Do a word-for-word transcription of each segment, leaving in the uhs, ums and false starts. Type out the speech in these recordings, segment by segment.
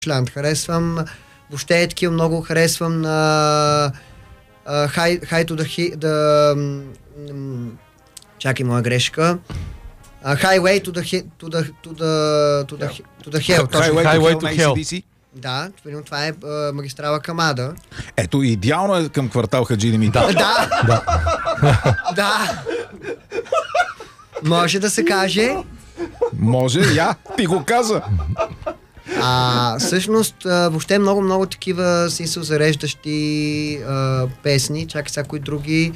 Шланд, харесвам въобще такива много, харесвам на uh, High, high to the, hi, the um, чакай, моя грешка. Uh, highway to the to the to the to the to the hell. Highway, highway to hell. To hell. Да, това е uh, магистрала към Ада. Ето, идеално е към квартал Хаджи Димитър. Да. Да. Да. Да. Може да се каже. Може, я, ти го каза. А, всъщност, а, въобще много-много такива смисъл зареждащи а, песни, чакай сега кои други.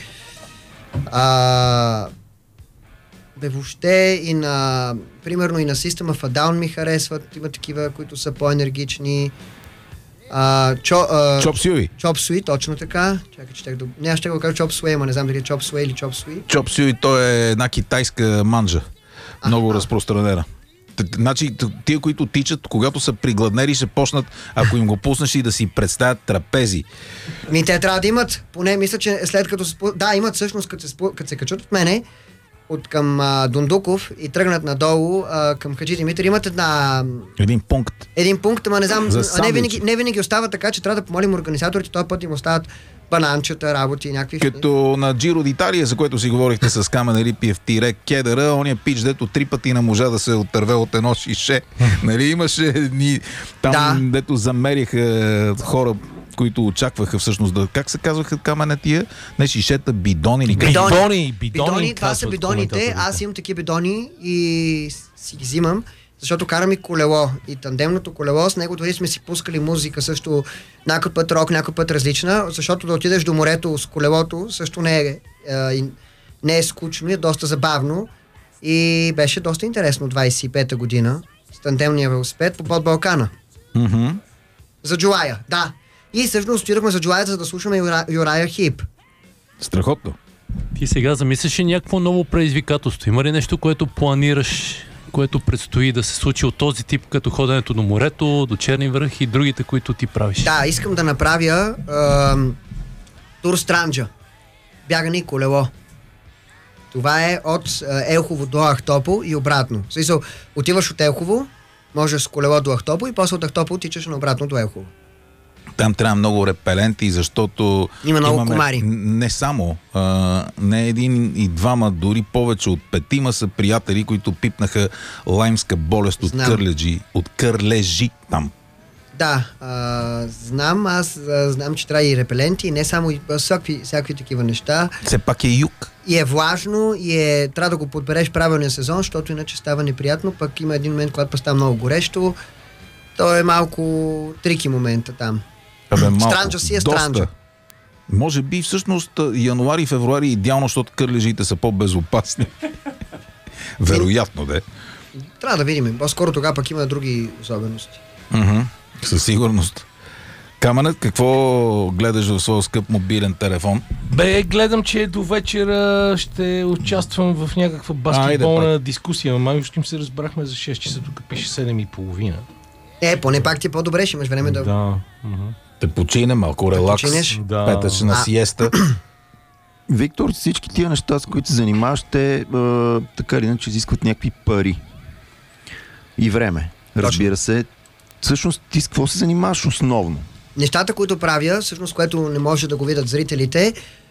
А, бе, въобще и на, примерно и на System of a Down ми харесват, има такива, които са по-енергични. А, чо, а, Chop Suey. Chop Suey, точно така. Чакай, че ще... Не, аз ще го кажа Chop Suey, ама не знам дали е Chop Suey или Chop Suey. Chop Suey, то е една китайска манджа. Много а, разпространена. Значи, тия, които тичат, когато са пригладнели, ще почнат, ако им го пуснеш и да си представят трапези. Ми, те трябва да имат, поне мисля, че след като се... Да, имат всъщност, като се, като се качат от мене, от към а, Дундуков и тръгнат надолу а, към Хаджи Димитър, имат една... Един пункт. Един пункт, ама не знам, не винаги, не винаги остава така, че трябва да помолим организаторите, този път им остават бананчета, работи и някакви... Като на Джиро d'Италия, за което си говорихте с Камен Рипиев тире Кедъра, ония пич, дето три пъти не можа да се отърве от едно шише. Нали, имаше ни там, да. Дето замериха хора, които очакваха всъщност да... Как се казваха камене тия? Не шишета, бидони или... Бидони, бидони, бидони, бидони това са бидоните. Аз имам такива бидони и си ги взимам, защото карам и колело. И тандемното колело, с него дори сме си пускали музика също, някой път рок, някой път различна, защото да отидеш до морето с колелото също не е, е, не е скучно, е доста забавно и беше доста интересно двайсет и пета година с тандемния велосипед по под Балкана. Mm-hmm. За Джулая, да. И всъщност отидохме за Джулая, за да слушаме Юра, Юрая Хип. Страхотно. Ти сега замисляш ли някакво ново предизвикателство? Има ли нещо, което планираш, което предстои да се случи от този тип, като ходенето до морето, до Черни връх и другите, които ти правиш? Да, искам да направя е, тур Странджа. Бягане и колело. Това е от е, Елхово до Ахтопол и обратно. В смисъл, отиваш от Елхово, можеш с колело до Ахтопол и после от Ахтопол тичаш на обратно до Елхово. Там трябва много репеленти, защото има много имаме, комари. Не само, а, не един и двама, дори повече от петима са приятели, които пипнаха лаймска болест от знам. кърлежи, от кърлежи там. Да, а, знам, аз а, знам, че трябва и репеленти, и не само и всякакви, всякакви такива неща. Все пак е юг. И е влажно, и е, трябва да го подбереш правилния сезон, защото иначе става неприятно, пък има един момент, когато става много горещо. То е малко трики момента там. Абе, малко, странджа си е странджа. Доста. Може би всъщност януари и февруари идеално, защото кърлежите са по-безопасни. Вероятно, да. Трябва да видим. По-скоро тогава пък има други особености. Mm-hmm. Със сигурност. Каменът, какво гледаш в своя скъп мобилен телефон? Бе, гледам, че до вечера ще участвам в някаква баскетболна Айде, дискусия. Май още им се разбрахме за шест часа, тук пише седем и половина. Е, поне пак ти е по-добре, ще имаш време да... Да. Те почине, малко релакс, да. петъчна а... сиеста. Виктор, всички тия неща, с които се занимаваш, те е, така или иначе изискват някакви пари и време. Разбира се. Всъщност ти с какво се занимаваш основно? Нещата, които правя, всъщност, което не може да го видят зрителите,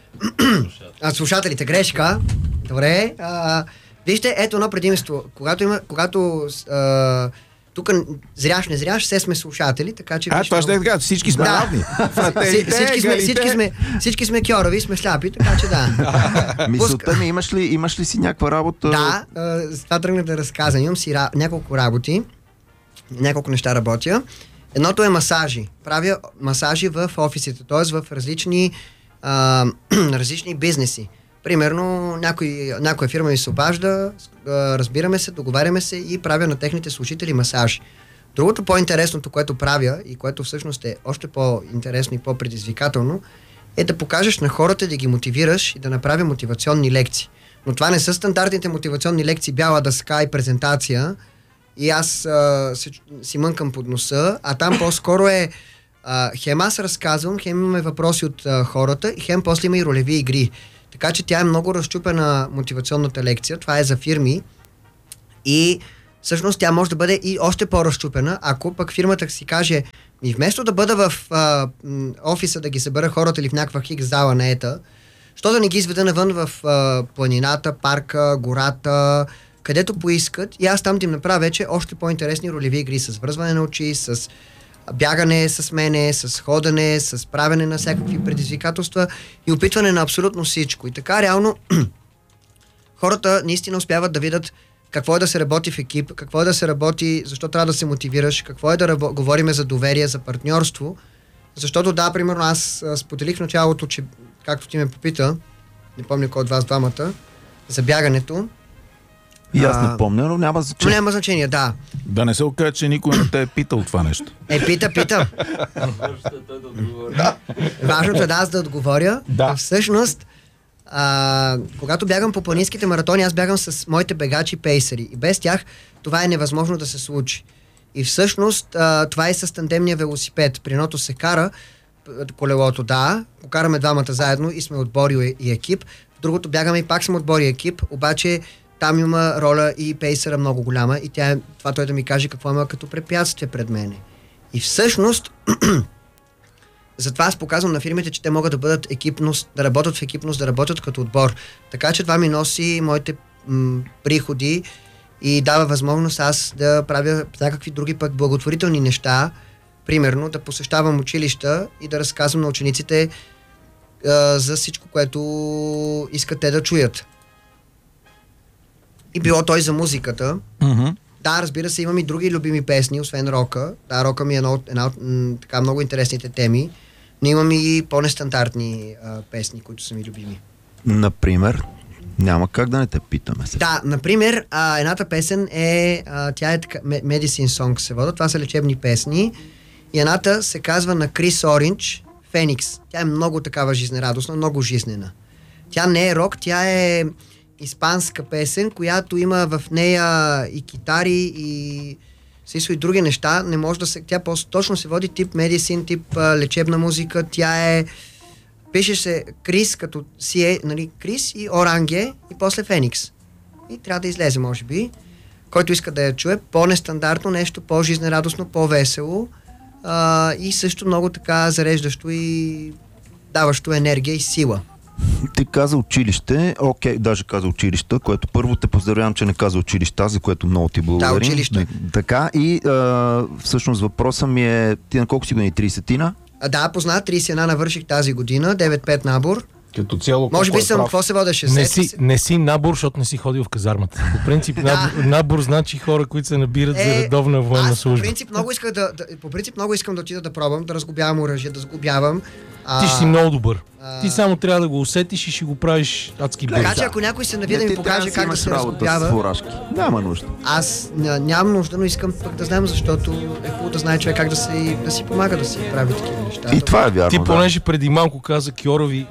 а слушателите, грешка. Добре. А, вижте, ето едно предимство. Когато има, когато а, тук зряш, не зряш, все сме слушатели, така че... А, това ще е така, всички сме равни. Всички сме, всички сме, всички сме кьорави, сме сляпи, така че да. Мисълта ми, имаш ли, имаш ли си някаква работа? Да, с това тръгнах да разказвам. Имам си ра... няколко работи, няколко неща работя. Едното е масажи. Правя масажи в офисите, т.е. в различни, а, различни бизнеси. Примерно, някой, някоя фирма ми се обажда, разбираме се, договаряме се и правя на техните служители масажи. Другото по-интересното, което правя и което всъщност е още по-интересно и по-предизвикателно, е да покажеш на хората, да ги мотивираш и да направя мотивационни лекции. Но това не са стандартните мотивационни лекции, бяла дъска и презентация и аз а, си, си мънкам под носа, а там по-скоро е а, хем аз разказвам, хем имаме въпроси от а, хората и хем после има и ролеви игри. Така че тя е много разчупена мотивационната лекция. Това е за фирми и всъщност тя може да бъде и още по-разчупена, ако пък фирмата си каже, и вместо да бъда в а, офиса да ги събера хората или в някаква хикс зала на ета, що да не ги изведа навън в а, планината, парка, гората, където поискат, и аз там да им направя вече още по-интересни ролеви игри с връзване на очи, с бягане с мене, с ходене, с правене на всякакви предизвикателства и опитване на абсолютно всичко. И така реално хората наистина успяват да видят какво е да се работи в екип, какво е да се работи, защо трябва да се мотивираш, какво е да рабо... говориме за доверие, за партньорство. Защото да, примерно аз споделих в началото, че както ти ме попита, не помня кой от вас двамата, за бягането. И аз не помня, но няма значение. Но няма значение, да. Да не се окаже, че никой не те е питал това нещо. Е, пита, пита. Важното е да аз да отговоря. Да. Всъщност, а, когато бягам по планинските маратони, аз бягам с моите бегачи пейсери. И без тях това е невъзможно да се случи. И всъщност а, това е с тандемния велосипед. При едното се кара колелото, да, покараме двамата заедно и сме отбор и екип. В другото бягаме и пак сме отбор и екип, обаче там има роля и пейсера много голяма и тя, това той да ми каже какво има като препятствие пред мене. И всъщност затова аз показвам на фирмите, че те могат да бъдат екипност, да работят в екипност, да работят като отбор. Така че това ми носи моите м- приходи и дава възможност аз да правя някакви други пък благотворителни неща, примерно да посещавам училища и да разказвам на учениците а, за всичко, което искат те да чуят. И било той за музиката. Mm-hmm. Да, разбира се, имам и други любими песни, освен рока. Да, рока ми е една от, една от м, така много интересните теми, но имам и по-нестандартни а, песни, които са ми любими. Например, няма как да не те питаме сега. Да, например, а, едната песен е, а, тя е така, Medicine Song се вода, това са лечебни песни. И едната се казва на Крис Оринч, Феникс. Тя е много такава жизнерадостна, много жизнена. Тя не е рок, тя е испанска песен, която има в нея и китари, и също и други неща. Не може да се... Тя точно се води тип медицин, тип а, лечебна музика. Тя е... Пише се Крис, като си е, нали, Крис и Оранге, и после Феникс. И трябва да излезе, може би. Който иска да я чуе, по-нестандартно нещо, по-жизнерадостно, по-весело. Uh, и също много така зареждащо и даващо енергия и сила. Ти каза училище, окей, даже каза училища, което първо те поздравявам, че не каза училища, за което много ти благодарим. Да, училища. Така, и а, всъщност въпросът ми е, ти на колко си години? трийсетина? А, да, позна, трийсет и една навърших тази година, девет пет набор. Като цяло, може би съм, какво се водеше? Не си, не си набор, защото не си ходил в казармата. По принцип, набор, набор значи хора, които се набират е, за редовна военна служба. По принцип, много исках да, да, по принцип много искам да отида да пробвам, да разглобявам оръжие, да сглобявам. Ти ще си много добър. А... Ти само трябва да го усетиш и ще го правиш адски бързо. Така че ако някой се навие да ми покаже как да се разглобява... Няма нужда. Аз нямам нужда, но искам пък да знам, защото е хубаво да знае човек как да, се, да си помага да си прави такива неща. И това е вярно. Ти понеже преди малко каза Кьорови,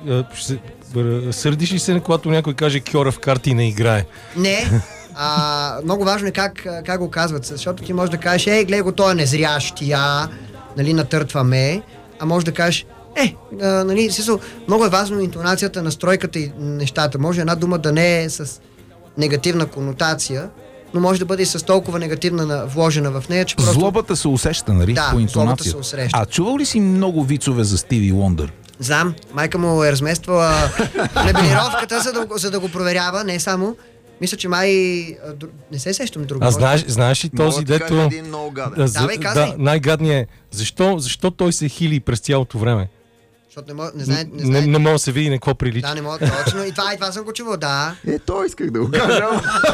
сърдиш ли се, когато някой каже Кьора в карти и не играе? Не. А, много важно е как, как го казват, защото ти можеш да кажеш, ей, гледай го, той е незрящия, нали, натъртваме, а можеш да кажеш, е, а, нали, смисъл, много е важно интонацията, настройката и нещата. Може една дума да не е с негативна конотация, но може да бъде и с толкова негативна вложена в нея, че просто... Злобата се усеща, нали, да, по интонация. Злобата се усеща. А чувал ли си много вицове за Стиви Уондър? Знам, майка му е размествала мебелировката, за да, за да го проверява, не само. Мисля, че май... Не се сещам друго. А знаеш, знаеш ли този, дето... Да, за, Давай, да, най-гадният е. Защо, защо той се хили през цялото време? Защото не, мога, не, знае, не, знае... не, не мога да се види на какво прилича. Да, не мога, точно. И това, и това съм го чувал, да. Е, то исках да го кажа.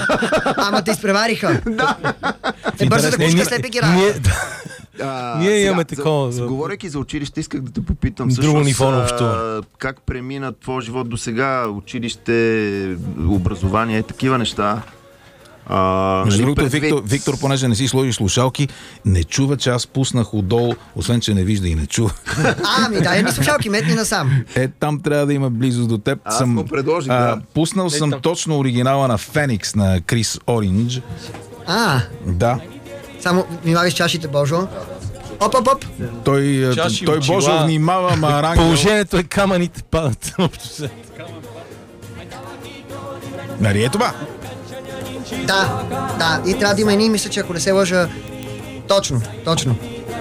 Ама те изпревариха. Да. Е, бързо да пуска слепи ги работа. А, Ние имаме такова. За, говорейки за училище, исках да те попитам друго ниво на общуване. Как премина твой живот до сега? Училище, образование, такива неща. А, Между нали, другото, предвид... Виктор, Виктор, понеже не си сложи слушалки, не чува, че аз пуснах отдолу, освен че не вижда и не чува. Ами, дай ми слушалки, метни насам. Е, там трябва да има близо до теб. Аз съм, го предложих, а, да. Пуснал е, съм там. Точно оригинала на Феникс на Крис Оринч. А, да. Само внимавай с чашите, Божо. Оп, оп, оп. Той, Чаши, той очила. Божо внимава, ма Рангел... Положението е камъните падат. Нали е това? Да, да, и трябва да има едни, мисля, че ако не се лъжа, точно, точно.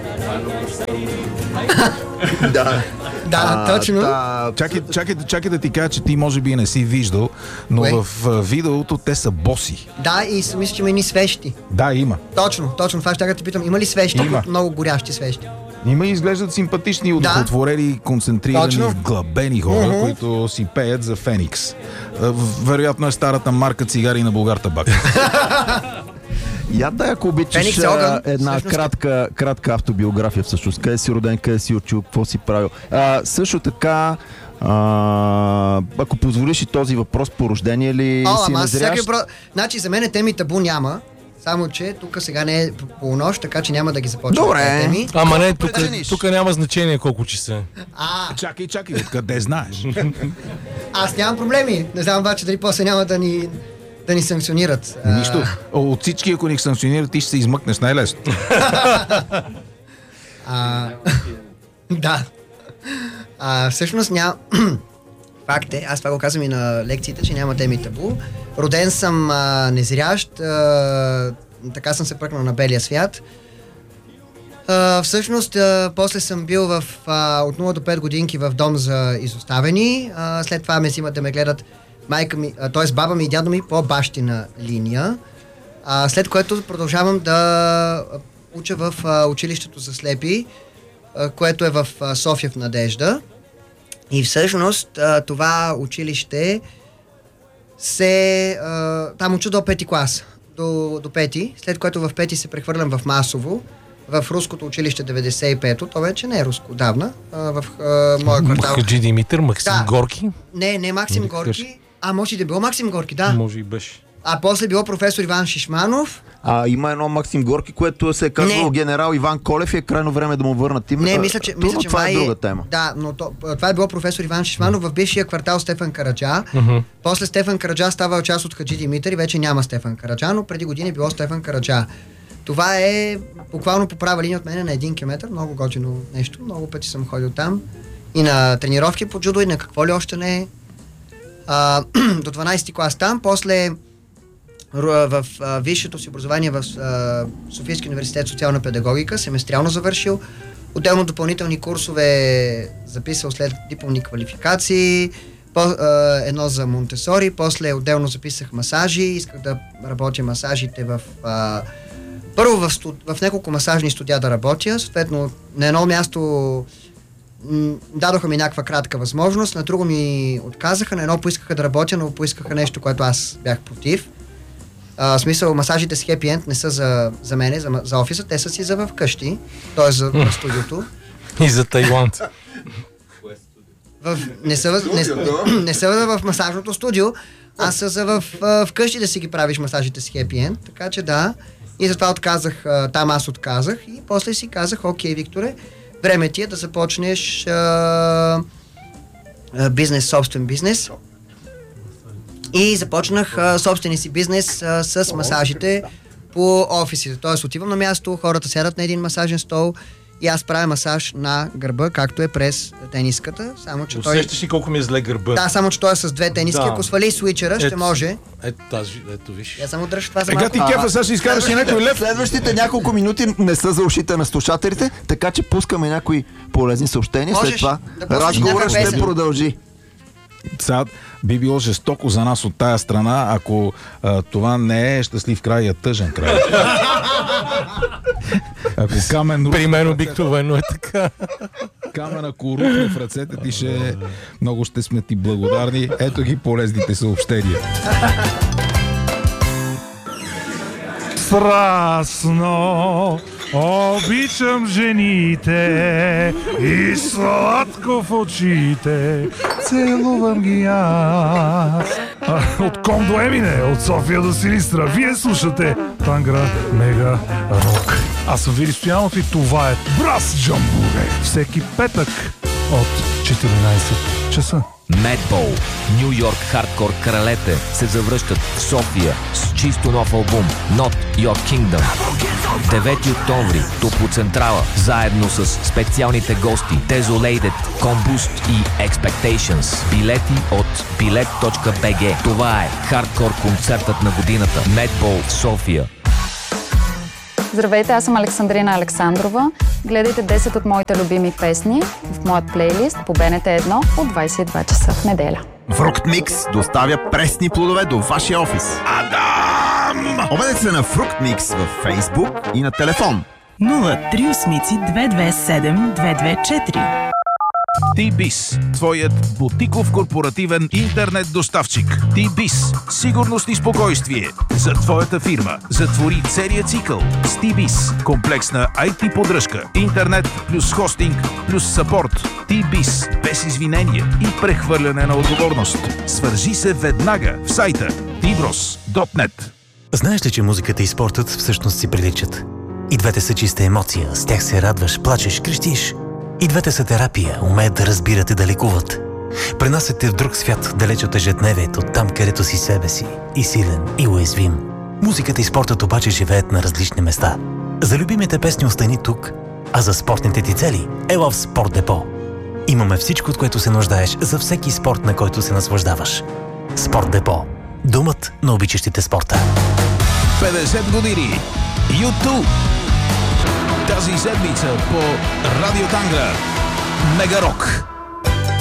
Да. Да, А, точно. та- Чакай, чакай, чакай да ти кажа, че ти може би не си виждал, но Кое? в а, видеото те са боси. Да, и с- мисля, че има едни свещи. Да, има. Точно, точно. Това ще да те питам. Има ли свещи? Има. Много горящи свещи. Има и изглеждат симпатични, удовлетворени, концентрирани, Точно. вглъбени хора, Мгм. които си пеят за Феникс. А, в- Вероятно е старата марка цигари на Булгартабак. Я дай, ако обичаш, Феникс е огън. а, една Всъщност- кратка, кратка автобиография всъщност. Къде си роден, къде си учил, какво си правил. А, също така, а, ако позволиш и този въпрос, по рождение ли О, си ама аз незрящ? всяка про... Значи за мен теми табу няма, само че тук сега не е полунощ, така че няма да ги започвам. Добре. тези теми. Ама не, тук, прецениш. тук няма значение колко часа. А, Чакай, чакай, откъде знаеш? аз нямам проблеми. Не знам обаче дали после няма да ни, да ни санкционират. А, Нищо. От всички, ако ни санкционират, ти ще се измъкнеш най-лесно. А, да. А, всъщност няма... Факт е, аз това го казвам и на лекциите, че няма теми табу. Роден съм а, незрящ, а, така съм се пръкнал на белия свят. А, всъщност, а, после съм бил в, а, от нула до пет годинки в дом за изоставени. А, след това ме взимат да ме гледат майка ми, т.е. баба ми и дядо ми по бащина линия. А, след което продължавам да уча в а, училището за слепи, а, което е в а, София в Надежда. И всъщност а, това училище се... А, там уча до пети клас, до, до пети, след което в пети се прехвърлям в Масово, в руското училище деветдесет и пето, то вече не е руско, отдавна, а, в а, моя квартал. Хаджи Димитър, Максим Да. Горки. Не, не Максим Не Горки, кажи. а може и да е било Максим Горки, да. Може и беше. А после било професор Иван Шишманов. А, има едно Максим Горки, което се е казвало Не. генерал Иван Колев и е крайно време да му върнат име. Не, А, мисля, че, трудно, мисля, че това май е друга тема. Да, но то, това е било професор Иван Шишманов в бившия квартал Стефан Караджа. Мгм. После Стефан Караджа става част от Хаджи Димитър и вече няма Стефан Караджа, но преди години е било Стефан Караджа. Това е буквално по права линия от мене на един километър, много готино нещо, много пъти съм ходил там. И на тренировки по джудо, и на какво ли още не. А, до дванайсети клас там, после ру- в а, висшето си образование в а, Софийския университет социална педагогика, семестриално завършил. Отделно допълнителни курсове записал след дипломни квалификации, по, а, едно за Монтесори, после отделно записах масажи, исках да работя масажите в... А, първо в, студ, в няколко масажни студия да работя, съответно на едно място м, дадоха ми някаква кратка възможност, на друго ми отказаха, на едно поискаха да работя, но поискаха нещо, което аз бях против. А, в смисъл, масажите с Happy End не са за, за мене, за, за офиса, те са си за вкъщи, т.е. за в студиото. И за Тайланд. В, не, са, в- не, не, не са в масажното студио, а са за в, в, вкъщи да си ги правиш масажите с Happy End, така че да. И затова отказах, а, там аз отказах и после си казах, окей, Викторе, време ти е да започнеш а, а, бизнес, собствен бизнес. И започнах а, собствения си бизнес а, с масажите по офисите. Тоест отивам на място, хората сядат на един масажен стол и аз правя масаж на гърба, както е през тениската, само че той... Усещаш ли колко ми е зле гърба? Да, само че той е с две тениски, Да. ако свали свичера, ще Ето. може. Ето тази, ето виж. Я само дръж това за Сега малко. ти кефа, сега ще изкараш и някой лев. Следващите няколко минути не са за ушите на слушателите, така че пускаме някои полезни съобщения. След Можеш това да пуснеш разговорът някаква ще песен. продължи. Сега би било жестоко за нас от тая страна, ако а, това не е щастлив край, а тъжен край. Ако камен рухне При мен в ръцете- обикновено е така. камен ако рухне в ръцете ти, ще много ще сме ти благодарни. Ето ги полезните съобщения. Страстно обичам жените и сладко в очите целувам ги аз. А, От Ком до Емине, от София до Силистра, вие слушате Тангра Мега Рок. Аз съм Вили Стоянов и това е Брас Джамбуре. Всеки петък от четиринайсет часа. Madball, Ню Йорк хардкор кралете се завръщат в София с чисто нов албум Not Your Kingdom. девети октомври, Топлоцентрала, заедно с специалните гости Desolated, Combust и Expectations. Билети от билет точка би джи. Това е хардкор концертът на годината. Madball в София. Здравейте, аз съм Александрина Александрова. Гледайте десет от моите любими песни в моят плейлист по Б Н Т едно от двайсет и два часа в неделя. Фруктмикс доставя пресни плодове до вашия офис. Адам! Обадете се на Фруктмикс във Фейсбук и на телефон. нула три осем две две седем две две четири. T-Biz, твоят бутиков корпоративен интернет доставчик. T-Biz, сигурност и спокойствие за твоята фирма. Затвори целият цикъл с T-Biz. Комплексна ай ти поддръжка, интернет плюс хостинг плюс съпорт. T-Biz, без извинение и прехвърляне на отговорност. Свържи се веднага в сайта ти брос точка нет. Знаеш ли, че музиката и спортът всъщност си приличат? И двете са чиста емоция, с тях се радваш, плачеш, крещиш. И двете са терапия, умеят да разбират и да лекуват. Пренасят те в друг свят, далеч от ежедневието, там където си себе си, и силен, и уязвим. Музиката и спортът обаче живеят на различни места. За любимите песни остани тук, а за спортните ти цели ела в Спорт Депо. Имаме всичко, от което се нуждаеш за всеки спорт, на който се наслаждаваш. Спорт Депо. Домът на обичащите спорта. петдесет години. YouTube. Тази седмица по Радио Тангра. Мегарок.